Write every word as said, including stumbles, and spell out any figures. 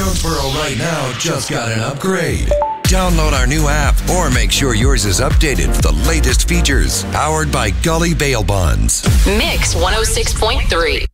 Jonesboro right now just got an upgrade. Download our new app or make sure yours is updated for the latest features. Powered by Gully Bail Bonds. Mix one oh six point three.